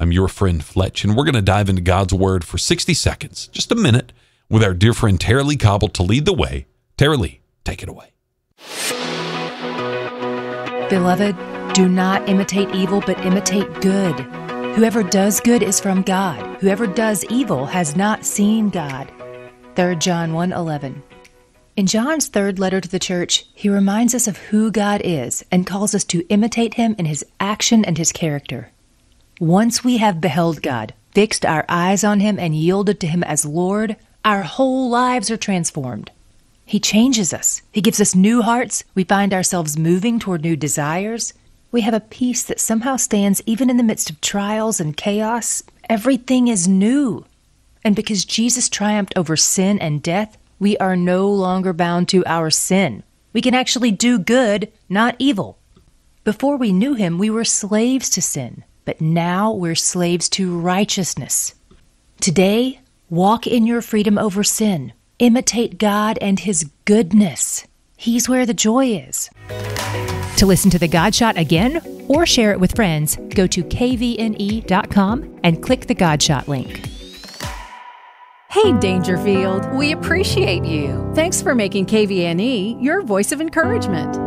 I'm your friend Fletch, and we're going to dive into God's Word for 60 seconds, just a minute, with our dear friend Tara Lee Cobble to lead the way. Tara Lee, take it away. Beloved, do not imitate evil, but imitate good. Whoever does good is from God. Whoever does evil has not seen God. 3 John 1:11. In John's third letter to the church, he reminds us of who God is and calls us to imitate him in his action and his character. Once we have beheld God, fixed our eyes on him, and yielded to him as Lord, our whole lives are transformed. He changes us. He gives us new hearts. We find ourselves moving toward new desires. We have a peace that somehow stands even in the midst of trials and chaos. Everything is new. And because Jesus triumphed over sin and death, we are no longer bound to our sin. We can actually do good, not evil. Before we knew him, we were slaves to sin. But now we're slaves to righteousness. Today, walk in your freedom over sin. Imitate God and his goodness. He's where the joy is. To listen to The God Shot again or share it with friends, go to kvne.com and click the God Shot link. Hey, Dangerfield, we appreciate you. Thanks for making KVNE your voice of encouragement.